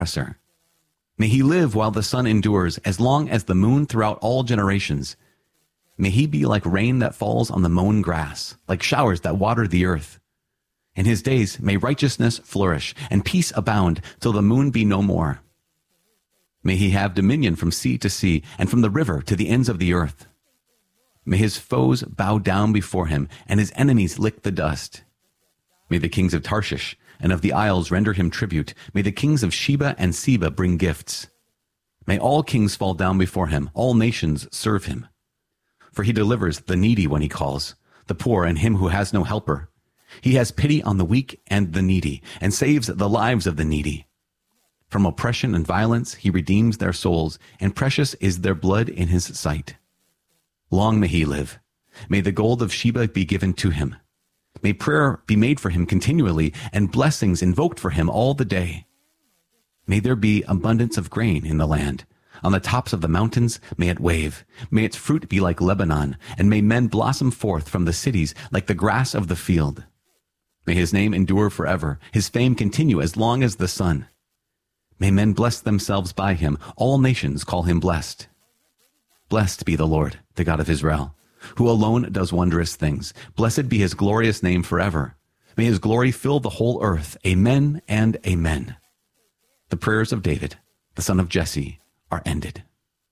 oppressor. May he live while the sun endures, as long as the moon throughout all generations. May he be like rain that falls on the mown grass, like showers that water the earth. In his days may righteousness flourish, and peace abound, till the moon be no more. May he have dominion from sea to sea, and from the river to the ends of the earth. May his foes bow down before him, and his enemies lick the dust. May the kings of Tarshish and of the isles render him tribute. May the kings of Sheba and Seba bring gifts. May all kings fall down before him, all nations serve him. For he delivers the needy when he calls, the poor and him who has no helper. He has pity on the weak and the needy, and saves the lives of the needy. From oppression and violence he redeems their souls, and precious is their blood in his sight. Long may he live. May the gold of Sheba be given to him. May prayer be made for him continually, and blessings invoked for him all the day. May there be abundance of grain in the land. On the tops of the mountains may it wave. May its fruit be like Lebanon, and may men blossom forth from the cities like the grass of the field. May his name endure forever, his fame continue as long as the sun. May men bless themselves by him. All nations call him blessed. Blessed be the Lord, the God of Israel, who alone does wondrous things. Blessed be his glorious name forever. May his glory fill the whole earth. Amen and amen. The prayers of David, the son of Jesse, are ended.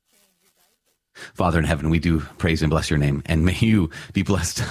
Father in heaven, we do praise and bless your name, and may you be blessed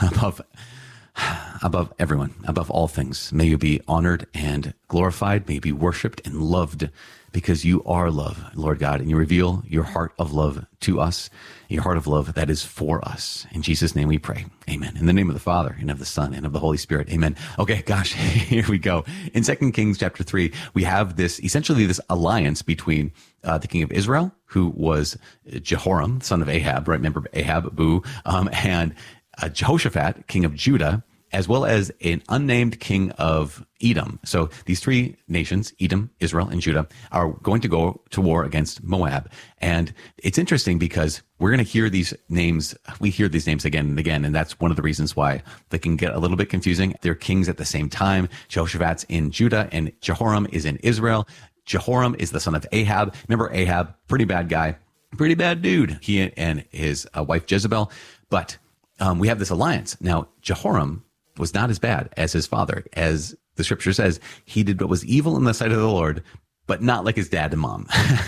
above everyone, above all things. May you be honored and glorified. May you be worshiped and loved, because you are love, Lord God, and you reveal your heart of love to us, your heart of love that is for us. In Jesus' name we pray. Amen. In the name of the Father, and of the Son, and of the Holy Spirit. Amen. Okay, gosh, here we go. In 2 Kings chapter 3, we have essentially this alliance between the king of Israel, who was Jehoram, son of Ahab, right? Remember Ahab, boo, and Jehoshaphat, king of Judah, as well as an unnamed king of Edom. So these three nations, Edom, Israel, and Judah, are going to go to war against Moab. And it's interesting because we're going to hear these names. We hear these names again and again, and that's one of the reasons why they can get a little bit confusing. They're kings at the same time. Jehoshaphat's in Judah, and Jehoram is in Israel. Jehoram is the son of Ahab. Remember Ahab, pretty bad guy, pretty bad dude. He and his wife Jezebel. But we have this alliance. Now, Jehoram was not as bad as his father. As the scripture says, he did what was evil in the sight of the Lord, but not like his dad and mom.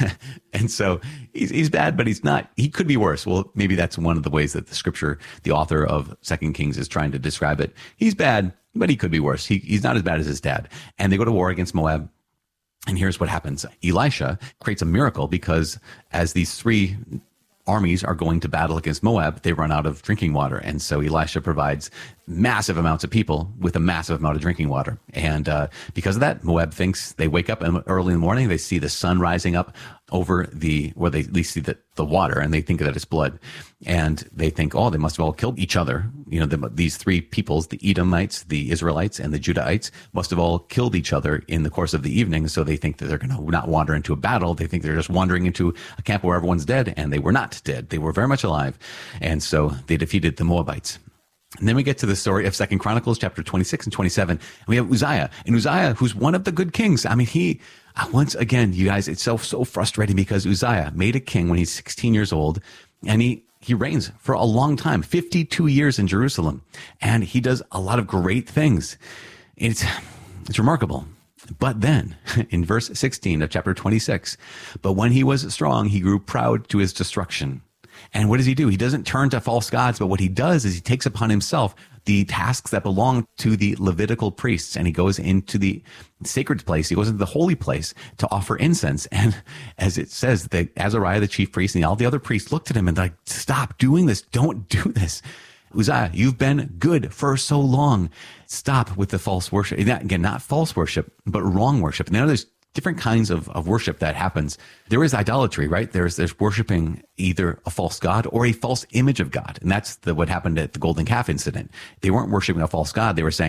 And so he's bad, but he's not. He could be worse. Well, maybe that's one of the ways that the scripture, the author of 2 Kings, is trying to describe it. He's bad, but he could be worse. He's not as bad as his dad. And they go to war against Moab. And here's what happens. Elisha creates a miracle because as these three armies are going to battle against Moab, they run out of drinking water. And so Elisha provides massive amounts of people with a massive amount of drinking water. And because of that, Moab thinks, they wake up early in the morning, they see the sun rising up over where they at least see the water, and they think that it's blood. And they think, oh, they must have all killed each other. You know, these three peoples, the Edomites, the Israelites, and the Judahites, must have all killed each other in the course of the evening. So they think that they're going to not wander into a battle. They think they're just wandering into a camp where everyone's dead, and they were not dead. They were very much alive. And so they defeated the Moabites. And then we get to the story of 2 Chronicles chapter 26 and 27. And we have Uzziah. And Uzziah, who's one of the good kings. I mean, once again, you guys, it's so frustrating because Uzziah made a king when he's 16 years old, and he reigns for a long time, 52 years in Jerusalem. And he does a lot of great things. It's remarkable. But then in verse 16 of chapter 26, but when he was strong, he grew proud to his destruction. And what does he do? He doesn't turn to false gods, but what he does is he takes upon himself the tasks that belong to the Levitical priests, and he goes into the sacred place. He goes into the holy place to offer incense. And as it says, that Azariah, the chief priest, and all the other priests looked at him and like, stop doing this. Don't do this. Uzziah, you've been good for so long. Stop with the false worship. Again, not false worship, but wrong worship. And now there's different kinds of worship that happens. There is idolatry, right? There's worshiping either a false god or a false image of God. And that's what happened at the golden calf incident. They weren't worshiping a false god. They were saying,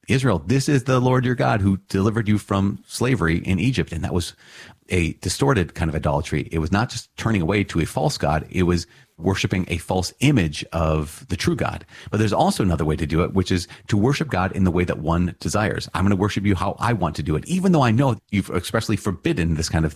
Israel, this is the Lord your God who delivered you from slavery in Egypt. And that was a distorted kind of idolatry. It was not just turning away to a false God. It was worshiping a false image of the true God. But there's also another way to do it, which is to worship God in the way that one desires. I'm going to worship you how I want to do it, even though I know you've expressly forbidden this kind of